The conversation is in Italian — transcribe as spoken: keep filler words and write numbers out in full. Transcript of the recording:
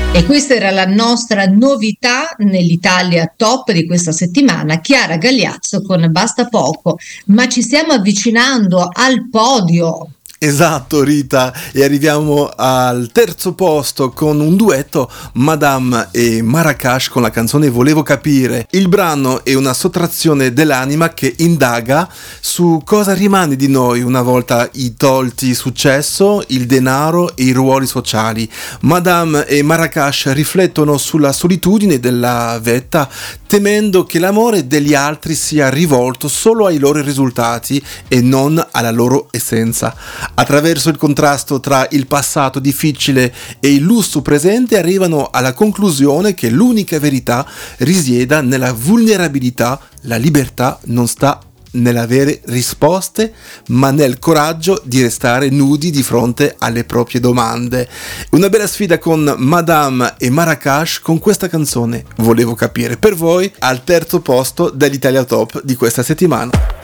E questa era la nostra novità nell'Italia Top di questa settimana, Chiara Gagliazzo con Basta Poco, ma ci stiamo avvicinando al podio. Esatto Rita, e arriviamo al terzo posto con un duetto, Madame e Marracash con la canzone Volevo capire. Il brano è una sottrazione dell'anima che indaga su cosa rimane di noi una volta i tolti successo, il denaro e i ruoli sociali. Madame e Marracash riflettono sulla solitudine della vetta, temendo che l'amore degli altri sia rivolto solo ai loro risultati e non alla loro essenza. Attraverso il contrasto tra il passato difficile e il lusso presente arrivano alla conclusione che l'unica verità risieda nella vulnerabilità. La libertà non sta nell'avere risposte, ma nel coraggio di restare nudi di fronte alle proprie domande. Una bella sfida con Madame e Marracash con questa canzone Volevo capire, per voi al terzo posto dell'Italia Top di questa settimana.